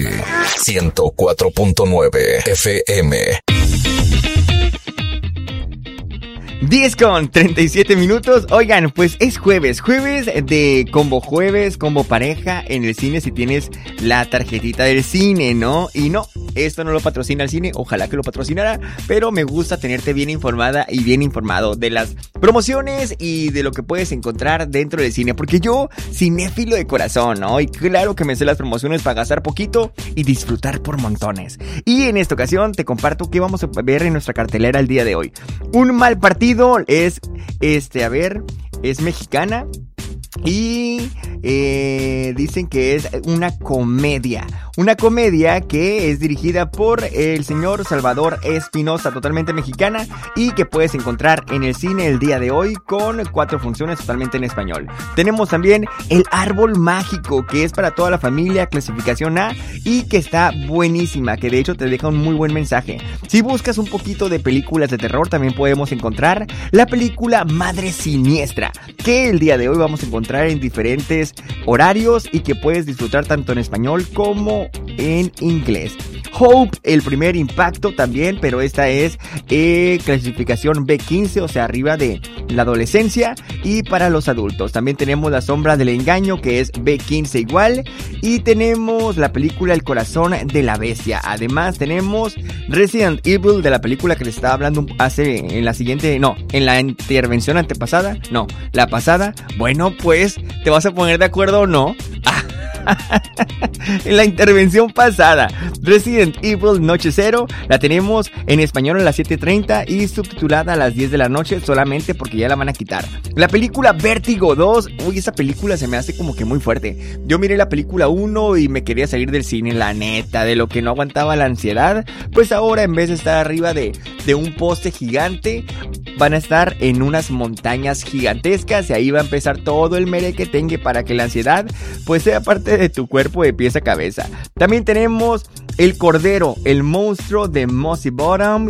104.9 FM. 10:37. Oigan, pues es jueves de combo jueves, combo pareja en el cine si tienes la tarjetita del cine, ¿no? Y no, esto no lo patrocina el cine, ojalá que lo patrocinara, pero me gusta tenerte bien informada y bien informado de las promociones y de lo que puedes encontrar dentro del cine, porque yo, cinéfilo de corazón, ¿no? Y claro que me sé las promociones para gastar poquito y disfrutar por montones. Y en esta ocasión te comparto qué vamos a ver en nuestra cartelera el día de hoy. Un mal partido es, es mexicana y dicen que es una comedia que es dirigida por el señor Salvador Espinosa, totalmente mexicana y que puedes encontrar en el cine el día de hoy con 4 funciones totalmente en español. Tenemos también El Árbol Mágico, que es para toda la familia, clasificación A y que está buenísima, que de hecho te deja un muy buen mensaje. Si buscas un poquito de películas de terror, también podemos encontrar la película Madre Siniestra, que el día de hoy vamos a encontrar en diferentes horarios y que puedes disfrutar tanto en español como en inglés. Hope, El Primer Impacto también, pero esta es clasificación B15, o sea, arriba de la adolescencia y para los adultos. También tenemos La Sombra del Engaño, que es B15 igual, y tenemos la película El Corazón de la Bestia. Además tenemos Resident Evil, de la película que les estaba hablando en la intervención antepasada, la pasada. Bueno, pues, ¿te vas a poner de acuerdo o no? En la intervención pasada, Resident Evil Noche Cero, la tenemos en español a las 7:30 y subtitulada a las 10 de la noche, solamente porque ya la van a quitar. La película Vértigo 2, esa película se me hace como que muy fuerte. Yo miré la película 1 y me quería salir del cine, la neta, de lo que no aguantaba la ansiedad. Pues ahora, en vez de estar arriba de un poste gigante, van a estar en unas montañas gigantescas y ahí va a empezar todo el merequetengue para que la ansiedad pues sea parte de tu cuerpo de pies a cabeza. También tenemos El Cordero, el monstruo de Mossy Bottom,